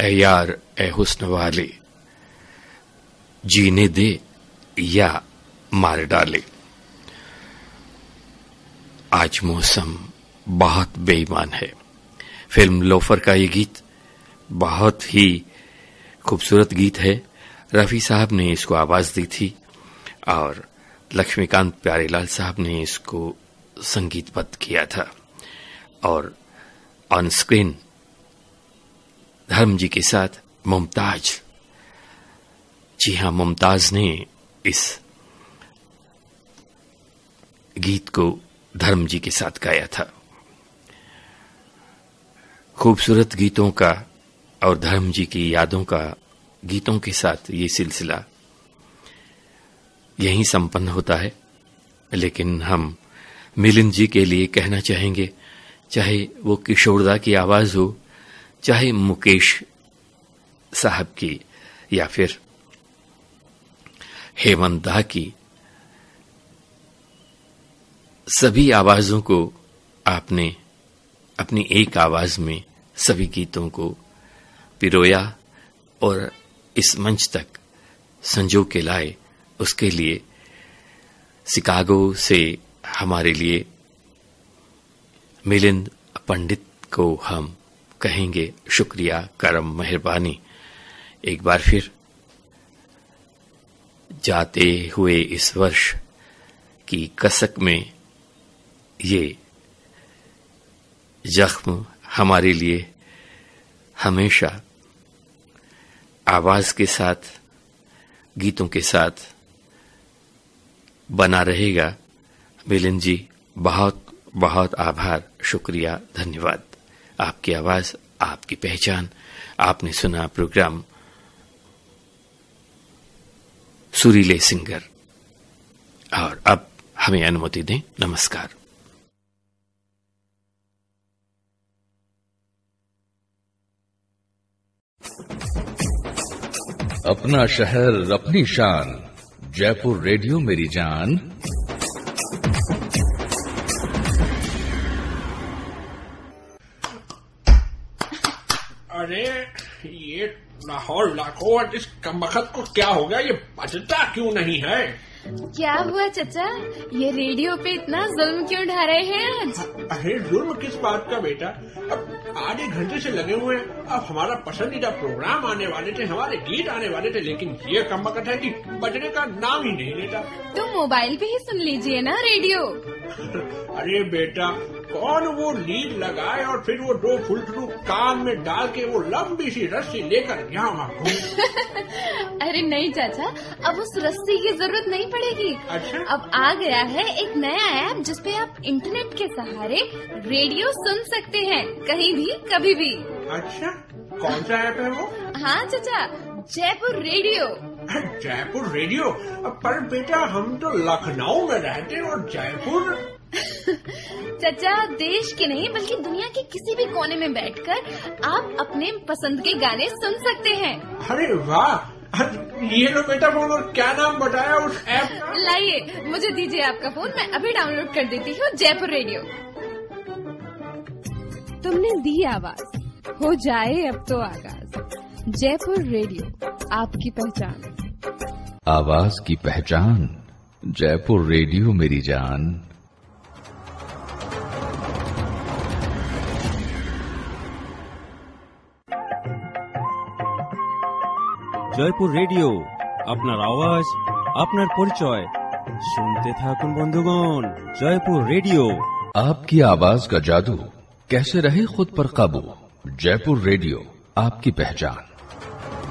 ए यार ए हुस्न वाले, जीने दे या मार डाले। आज मौसम बहुत बेईमान है। फिल्म लोफर का ये गीत बहुत ही खूबसूरत गीत है। रफी साहब ने इसको आवाज दी थी और लक्ष्मीकांत प्यारेलाल साहब ने इसको संगीतबद्ध किया था। और ऑन स्क्रीन धर्म जी के साथ मुमताज, जी हां, मुमताज ने इस गीत को धर्म जी के साथ गाया था। खूबसूरत गीतों का और धर्म जी की यादों का गीतों के साथ ये सिलसिला यहीं संपन्न होता है। लेकिन हम मिलिंद जी के लिए कहना चाहेंगे, चाहे वो किशोरदा की आवाज हो, चाहे मुकेश साहब की, या फिर हेमंत दा की, सभी आवाजों को आपने अपनी एक आवाज में सभी गीतों को पिरोया और इस मंच तक संजो के लाए। उसके लिए शिकागो से हमारे लिए मिलिंद पंडित को हम कहेंगे शुक्रिया, करम, मेहरबानी। एक बार फिर जाते हुए इस वर्ष की कसक में ये जख्म हमारे लिए हमेशा आवाज के साथ, गीतों के साथ बना रहेगा। मिलिंद जी, बहुत बहुत आभार, शुक्रिया, धन्यवाद। आपकी आवाज, आपकी पहचान। आपने सुना प्रोग्राम सुरीले सिंगर। और अब हमें अनुमति दें। नमस्कार। अपना शहर अपनी शान, जयपुर रेडियो मेरी जान। अरे ये लाहौर लाखों, इस कमबख्त को क्या हो गया? ये बजता क्यों नहीं है? क्या हुआ चचा? ये रेडियो पे इतना जुल्म क्यों ढा रहे हैं आज? अरे जुल्म किस बात का बेटा? अब आधे घंटे से लगे हुए हैं। अब हमारा पसंदीदा प्रोग्राम आने वाले थे, हमारे गीत आने वाले थे, लेकिन ये कमबख्त है कि बजने का नाम ही नहीं लेता। तो मोबाइल पे ही सुन लीजिए ना रेडियो। अरे बेटा, कौन वो लीड लगाए और फिर वो दो फुलटू कान में डाल के वो लंबी सी रस्सी लेकर यहाँ वहाँ घूम। अरे नहीं चाचा, अब उस रस्सी की जरूरत नहीं पड़ेगी। अच्छा? अब आ गया है एक नया ऐप जिसपे आप इंटरनेट के सहारे रेडियो सुन सकते हैं, कहीं भी कभी भी। अच्छा, कौन सा ऐप है वो? हाँ चाचा, जयपुर रेडियो। जयपुर रेडियो? पर बेटा, हम तो लखनऊ में रहते हैं और जयपुर। चाचा, देश के नहीं बल्कि दुनिया के किसी भी कोने में बैठकर आप अपने पसंद के गाने सुन सकते हैं। अरे वाह! ये लो बेटा फोन। और क्या नाम बताया उस ऐप का? लाइए, मुझे दीजिए आपका फोन, मैं अभी डाउनलोड कर देती हूँ जयपुर रेडियो। तुमने दी आवाज, हो जाए अब तो आगाज। जयपुर रेडियो, आपकी पहचान। आवाज की पहचान, जयपुर रेडियो मेरी जान। জয়পুর রেডিও, আপনার আওয়াজ, আপনার পরিচয়। শুনতে থাকুন বন্ধুগণ, জয়পুর রেডিও। आपकी आवाज का जादू, कैसे रहे खुद पर काबू। जयपुर रेडियो, आपकी पहचान।